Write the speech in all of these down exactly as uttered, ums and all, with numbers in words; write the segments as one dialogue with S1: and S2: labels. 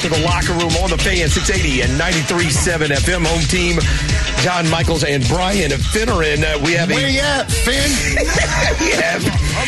S1: to the Locker Room on the Fan, six eighty and ninety-three point seven F M. Home team, John Michaels and Brian Finneran. Uh, we have
S2: Where
S1: a,
S2: you at, Finn?
S1: we have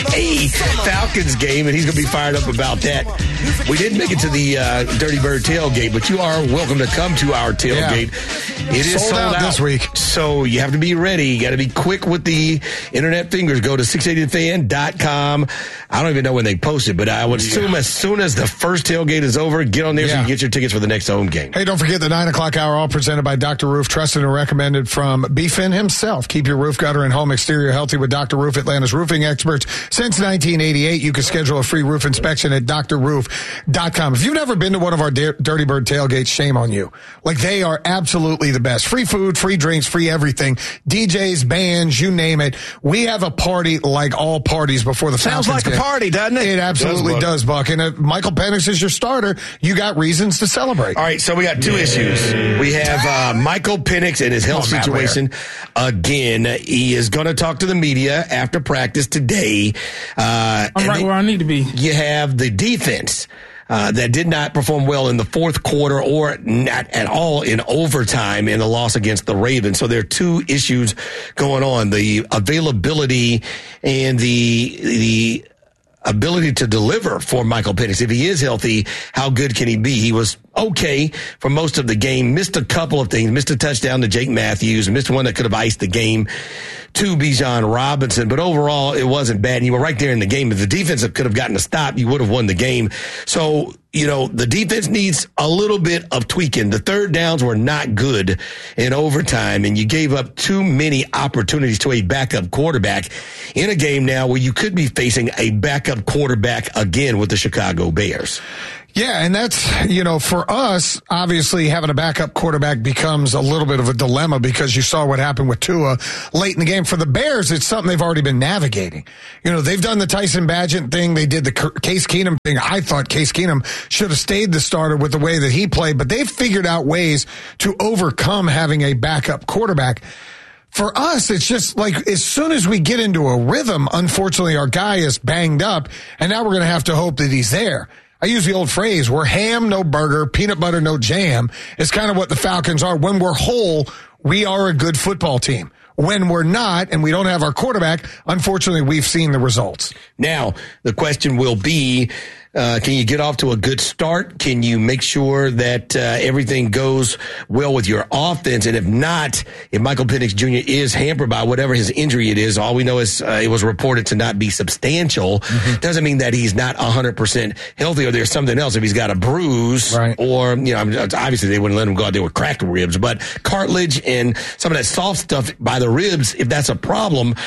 S1: a Falcons game, and he's going to be fired up about that. We didn't make it to the uh, Dirty Bird tailgate, but you are welcome to come to our tailgate. Yeah. It is
S2: sold, sold out, out this week.
S1: So you have to be ready. You got to be quick with the internet fingers. Go to six eighty the fan dot com. I don't even know when they post it, but I would assume yeah. as soon as the first tailgate is over, get on there yeah. so you can get your tickets for the next home game.
S2: Hey, don't forget the nine o'clock hour, all presented by Doctor Roof, trusted and recommended from B. Finn himself. Keep your roof, gutter, and home exterior healthy with Doctor Roof, Atlanta's roofing experts. Since nineteen eighty-eight, you can schedule a free roof inspection at dr roof dot com. If you've never been to one of our D- Dirty Bird tailgates, shame on you. Like, they are absolutely the best. Free food, free drinks, free everything. D Js, bands, you name it. We have a party like all parties before the
S1: Sounds
S2: Falcons
S1: like
S2: game.
S1: a party, doesn't it?
S2: It absolutely does, does, Buck. And if Michael Penix is your starter, you got reasons to celebrate.
S1: All right, so we got two yeah. issues. We have uh, Michael Penix and his health oh, situation. Again, he is going to talk to the media after practice today. Uh,
S3: I'm right
S1: they,
S3: where I need to be.
S1: You have the defense. Uh, that did not perform well in the fourth quarter or not at all in overtime in the loss against the Ravens. So there are two issues going on: the availability and the the ability to deliver for Michael Penix. If he is healthy, how good can he be? He was okay for most of the game, missed a couple of things, missed a touchdown to Jake Matthews, missed one that could have iced the game to Bijan Robinson, but overall it wasn't bad. And you were right there in the game. If the defense could have gotten a stop, you would have won the game. So, you know, the defense needs a little bit of tweaking. The third downs were not good in overtime, and you gave up too many opportunities to a backup quarterback in a game now where you could be facing a backup quarterback again with the Chicago Bears.
S2: Yeah, and that's, you know, for us, obviously having a backup quarterback becomes a little bit of a dilemma because you saw what happened with Tua late in the game. For the Bears, it's something they've already been navigating. You know, they've done the Tyson Bagent thing. They did the Case Keenum thing. I thought Case Keenum should have stayed the starter with the way that he played, but they've figured out ways to overcome having a backup quarterback. For us, it's just like as soon as we get into a rhythm, unfortunately, our guy is banged up, and now we're going to have to hope that he's there. I use the old phrase, we're ham, no burger, peanut butter, no jam. It's kind of what the Falcons are. When we're whole, we are a good football team. When we're not, and we don't have our quarterback, unfortunately, we've seen the results.
S1: Now, the question will be, uh, can you get off to a good start? Can you make sure that uh, everything goes well with your offense? And if not, if Michael Penix Junior is hampered by whatever his injury it is, all we know is uh, it was reported to not be substantial. Mm-hmm. Doesn't mean that he's not one hundred percent healthy or there's something else. If he's got a bruise
S2: right.
S1: or, you know, obviously they wouldn't let him go out there with cracked ribs, but cartilage and some of that soft stuff by the ribs, if that's a problem,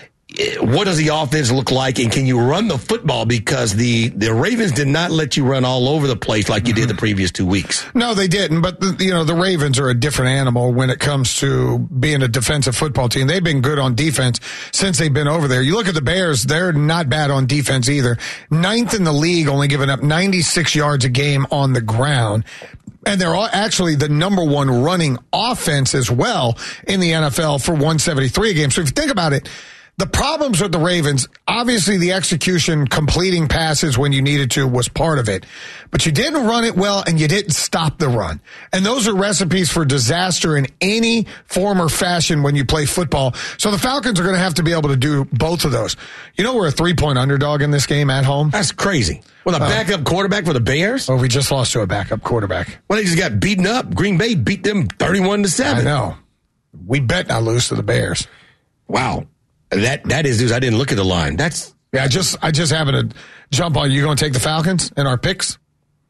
S1: what does the offense look like, and can you run the football? Because the, the Ravens did not let you run all over the place like you mm-hmm. did the previous two weeks.
S2: No, they didn't. But, the, you know, the Ravens are a different animal when it comes to being a defensive football team. They've been good on defense since they've been over there. You look at the Bears, they're not bad on defense either. Ninth in the league, only giving up ninety-six yards a game on the ground. And they're actually the number one running offense as well in the N F L for one seventy-three a game. So if you think about it, the problems with the Ravens, obviously the execution, completing passes when you needed to was part of it. But you didn't run it well and you didn't stop the run. And those are recipes for disaster in any form or fashion when you play football. So the Falcons are going to have to be able to do both of those. You know we're a three-point underdog in this game at home?
S1: That's crazy. With a backup uh, quarterback for the Bears?
S2: Oh, we just lost to a backup quarterback.
S1: Well, they just got beaten up. Green Bay beat them thirty-one to seven.
S2: I know. We bet not lose to the Bears.
S1: Wow. That that is news. I didn't look at the line. That's
S2: yeah. I just I just happened to jump on. You going to take the Falcons in our picks?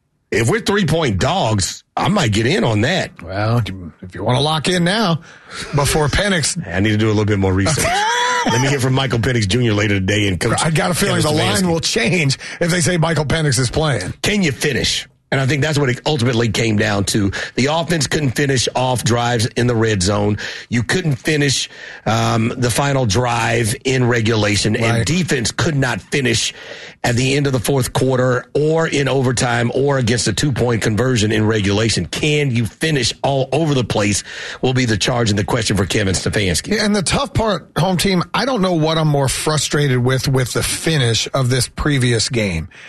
S1: If we're three point dogs, I might get in on that.
S2: Well, if you want to lock in now before Penix,
S1: I need to do a little bit more research. Let me hear from Michael Penix Junior later today. And Coach
S2: I got a feeling the line will change if they say Michael Penix is playing.
S1: Can you finish? And I think that's what it ultimately came down to. The offense couldn't finish off drives in the red zone. You couldn't finish um, the final drive in regulation. Right. And defense could not finish at the end of the fourth quarter or in overtime or against a two-point conversion in regulation. Can you finish all over the place will be the charge and the question for Kevin Stefanski.
S2: Yeah, and the tough part, home team, I don't know what I'm more frustrated with with the finish of this previous game.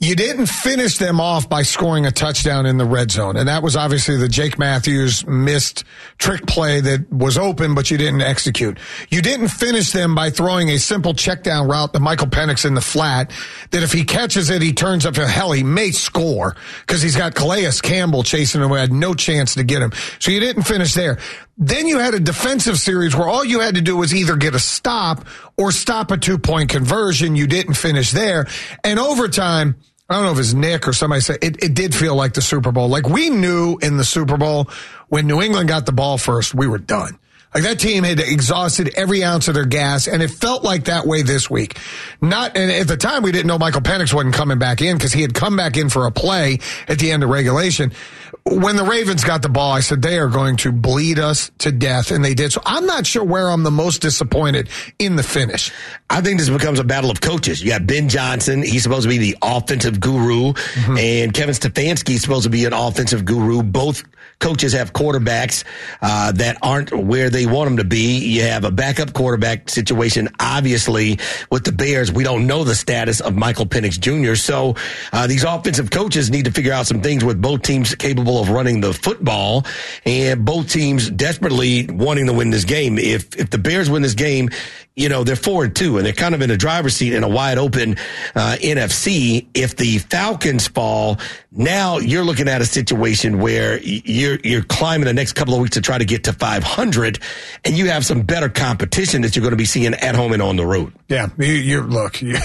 S2: You didn't finish them off by scoring a touchdown in the red zone. And that was obviously the Jake Matthews missed trick play that was open, but you didn't execute. You didn't finish them by throwing a simple check down route to Michael Penix in the flat that if he catches it, he turns up to hell. He may score because he's got Calais Campbell chasing him who had no chance to get him. So you didn't finish there. Then you had a defensive series where all you had to do was either get a stop or stop a two-point conversion. You didn't finish there. And overtime, I don't know if it's Nick or somebody said, it, it did feel like the Super Bowl. Like we knew in the Super Bowl when New England got the ball first, we were done. Like that team had exhausted every ounce of their gas, and it felt like that way this week. Not, and at the time we didn't know Michael Penix wasn't coming back in because he had come back in for a play at the end of regulation. When the Ravens got the ball, I said they are going to bleed us to death, and they did. So I'm not sure where I'm the most disappointed in the finish.
S1: I think this becomes a battle of coaches. You got Ben Johnson. He's supposed to be the offensive guru, mm-hmm. and Kevin Stefanski is supposed to be an offensive guru. Both coaches have quarterbacks uh, that aren't where they want them to be. You have a backup quarterback situation. Obviously, with the Bears, we don't know the status of Michael Penix Junior So uh, these offensive coaches need to figure out some things with both teams capable of running the football, and both teams desperately wanting to win this game. If if the Bears win this game, you know, they're four and two, and they're kind of in a driver's seat in a wide open uh, N F C. If the Falcons fall, now you're looking at a situation where you're you're climbing the next couple of weeks to try to get to five hundred, and you have some better competition that you're going to be seeing at home and on the road.
S2: Yeah, you, you look, you,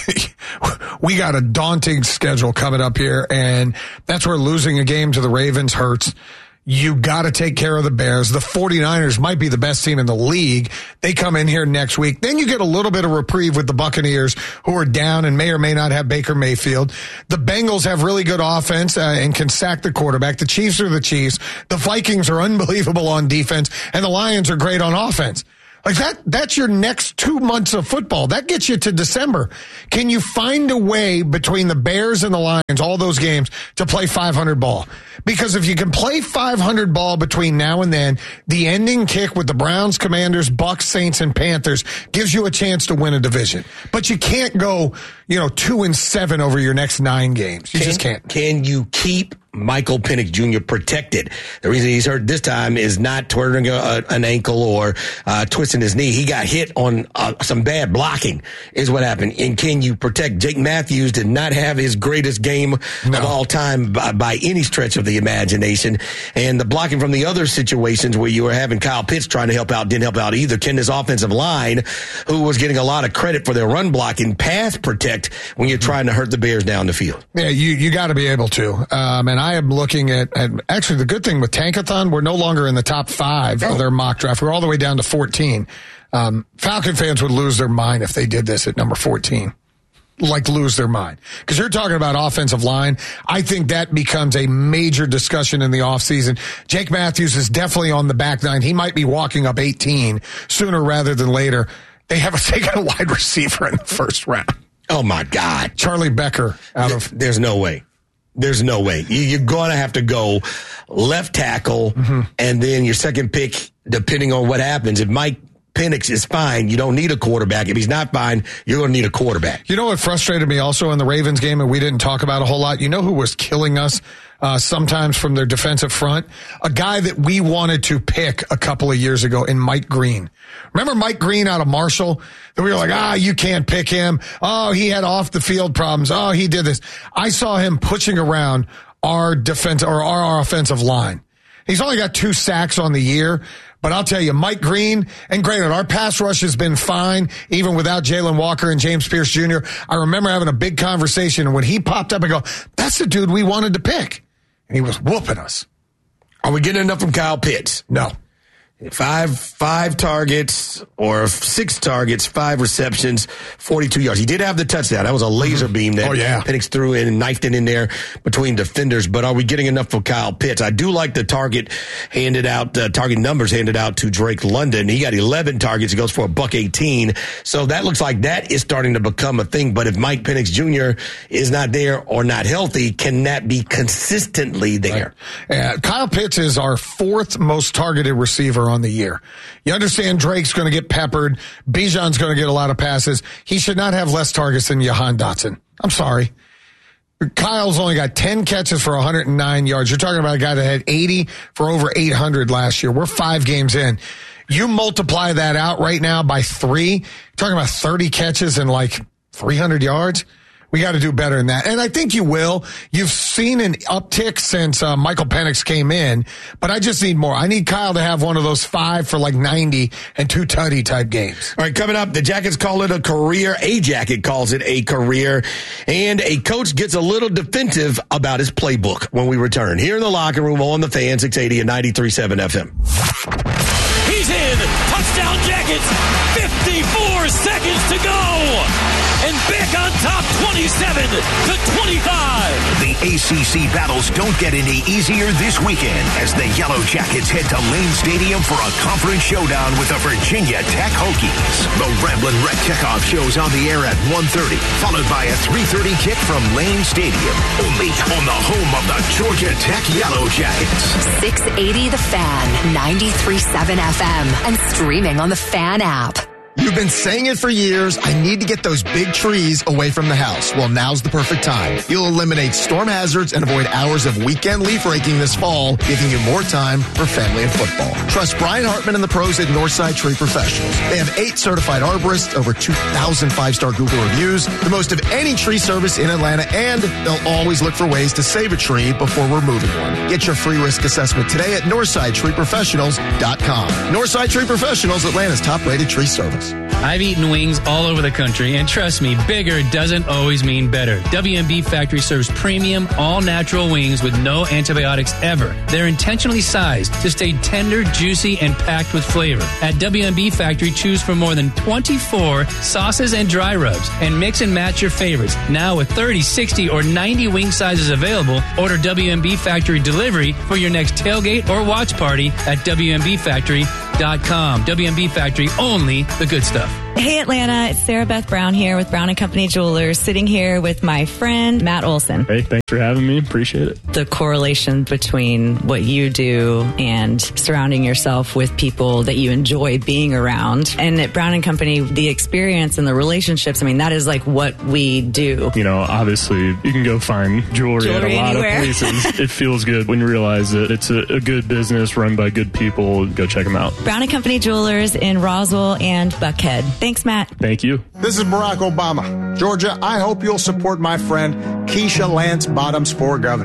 S2: we got a daunting schedule coming up here, and that's where losing a game to the Ravens hurts. You got to take care of the Bears. The 49ers might be the best team in the league. They come in here next week. Then you get a little bit of reprieve with the Buccaneers, who are down and may or may not have Baker Mayfield. The Bengals have really good offense uh, and can sack the quarterback. The Chiefs are the Chiefs. The Vikings are unbelievable on defense, and the Lions are great on offense. Like that, that's your next two months of football. That gets you to December. Can you find a way between the Bears and the Lions, all those games, to play five hundred ball? Because if you can play five hundred ball between now and then, the ending kick with the Browns, Commanders, Bucks, Saints, and Panthers gives you a chance to win a division. But you can't go, you know, two and seven over your next nine games. You
S1: can,
S2: just can't.
S1: Can you keep Michael Penix Junior protected? The reason he's hurt this time is not turning a, an ankle or uh, twisting his knee. He got hit on uh, some bad blocking is what happened. And can you protect? Jake Matthews did not have his greatest game no. of all time by, by any stretch of the imagination. And the blocking from the other situations where you were having Kyle Pitts trying to help out didn't help out either. Can this offensive line, who was getting a lot of credit for their run blocking, pass protect when you're trying to hurt the Bears down the field?
S2: Yeah, you, you got to be able to. Um, and I am looking at, at, actually the good thing with Tankathon, we're no longer in the top five oh. of their mock draft. We're all the way down to fourteen. Um, Falcon fans would lose their mind if they did this at number fourteen. Like lose their mind. Because you're talking about offensive line. I think that becomes a major discussion in the offseason. Jake Matthews is definitely on the back nine. He might be walking up eighteen sooner rather than later. They haven't taken a wide receiver in the first round.
S1: Oh, my God.
S2: Charlie Becker out of...
S1: There's no way. There's no way. You're going to have to go left tackle, mm-hmm. and then your second pick, depending on what happens. If Mike Penix is fine, you don't need a quarterback. If he's not fine, you're going to need a quarterback.
S2: You know what frustrated me also in the Ravens game, and we didn't talk about a whole lot? You know who was killing us uh, sometimes from their defensive front? A guy that we wanted to pick a couple of years ago in Mike Green. Remember Mike Green out of Marshall? That we were like, ah, you can't pick him. Oh, he had off the field problems. Oh, he did this. I saw him pushing around our defense or our offensive line. He's only got two sacks on the year. But I'll tell you, Mike Green, and granted, our pass rush has been fine, even without Jalen Walker and James Pierce Junior I remember having a big conversation, and when he popped up, I go, that's the dude we wanted to pick. And he was whooping us.
S1: Are we getting enough from Kyle Pitts?
S2: No.
S1: Five five targets or six targets, five receptions, forty-two yards. He did have the touchdown. That was a laser beam that
S2: oh, yeah.
S1: Penix threw in and knifed it in there between defenders. But are we getting enough for Kyle Pitts? I do like the target handed out, uh, target numbers handed out to Drake London. He got eleven targets. He goes for a buck eighteen. So that looks like that is starting to become a thing. But if Mike Penix Junior is not there or not healthy, can that be consistently there?
S2: Right. Uh, Kyle Pitts is our fourth most targeted receiver on the year. You understand Drake's going to get peppered. Bijan's going to get a lot of passes. He should not have less targets than Jahan Dotson. I'm sorry. Kyle's only got ten catches for one hundred nine yards. You're talking about a guy that had eighty for over eight hundred last year. We're five games in. You multiply that out right now by three, you're talking about thirty catches and like three hundred yards. We got to do better than that. And I think you will. You've seen an uptick since uh, Michael Penix came in, but I just need more. I need Kyle to have one of those five for like ninety and two tutty type games.
S1: All right, coming up, the Jackets call it a career. A Jacket calls it a career. And a coach gets a little definitive about his playbook when we return. Here in the locker room on the Fan, six eighty and ninety-three point seven F M.
S3: He's in. Touchdown Jackets. fifty-four seconds to go. And back on top twenty-seven to twenty-five.
S4: The A C C battles don't get any easier this weekend as the Yellow Jackets head to Lane Stadium for a conference showdown with the Virginia Tech Hokies. The Ramblin' Wreck kickoff shows on the air at one thirty, followed by a three thirty kick from Lane Stadium. Only on the home of the Georgia Tech Yellow Jackets.
S5: six eighty The Fan, ninety-three point seven F M, and streaming on the Fan app.
S6: You've been saying it for years, I need to get those big trees away from the house. Well, now's the perfect time. You'll eliminate storm hazards and avoid hours of weekend leaf raking this fall, giving you more time for family and football. Trust Brian Hartman and the pros at Northside Tree Professionals. They have eight certified arborists, over two thousand five-star Google reviews, the most of any tree service in Atlanta, and they'll always look for ways to save a tree before removing one. Get your free risk assessment today at northside tree professionals dot com. Northside Tree Professionals, Atlanta's top-rated tree service.
S7: I've eaten wings all over the country, and trust me, bigger doesn't always mean better. W M B Factory serves premium, all-natural wings with no antibiotics ever. They're intentionally sized to stay tender, juicy, and packed with flavor. At W M B Factory, choose from more than twenty-four sauces and dry rubs, and mix and match your favorites. Now with thirty, sixty, or ninety wing sizes available, order W M B Factory delivery for your next tailgate or watch party at W M B factory dot com. W M B Factory, only the good stuff.
S8: Hey Atlanta, it's Sarah Beth Brown here with Brown and Company Jewelers, sitting here with my friend Matt Olson.
S9: Hey, thanks for having me. Appreciate it.
S8: The correlation between what you do and surrounding yourself with people that you enjoy being around. And at Brown and Company, the experience and the relationships, I mean, that is like what we do.
S9: You know, obviously, you can go find jewelry,
S8: jewelry
S9: at a lot
S8: anywhere.
S9: of places. It feels good when you realize that it's a, a good business run by good people. Go check them out.
S8: Brown and Company Jewelers in Roswell and Buckhead. Thanks, Matt.
S9: Thank you.
S10: This is Barack Obama. Georgia, I hope you'll support my friend Keisha Lance Bottoms for governor.